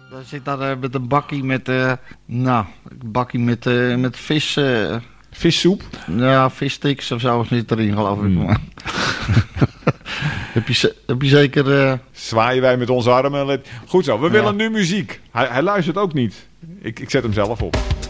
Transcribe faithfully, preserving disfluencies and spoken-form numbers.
Daar zit daar uh, met een bakkie met, uh, nou, een bakkie met, uh, met vis. Uh, Vissoep? Ja, vissticks of zo zit erin, geloof ik. Mm. heb, je, heb je zeker... Uh... Zwaaien wij met onze armen. Goed zo, we willen ja. nu muziek. Hij, hij luistert ook niet. Ik, ik zet hem zelf op.